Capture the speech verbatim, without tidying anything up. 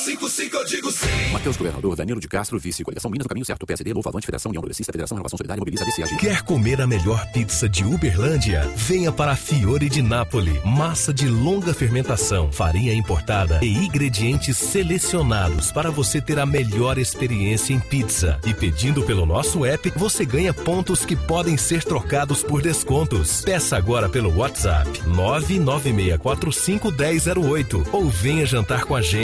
cinco cinco eu digo sim. Matheus Governador, Danilo de Castro, vice, coligação Minas, o caminho certo, P S D, Novo Avante, Federação União Progressista, Federação Renovação Solidária, Mobiliza, A B C, A G. Quer comer a melhor pizza de Uberlândia? Venha para a Fiore de Nápoles. Massa de longa fermentação, farinha importada e ingredientes selecionados para você ter a melhor experiência em pizza. E pedindo pelo nosso app, você ganha pontos que podem ser trocados por descontos. Peça agora pelo WhatsApp nove nove seis quatro cinco um zero zero oito ou venha jantar com a gente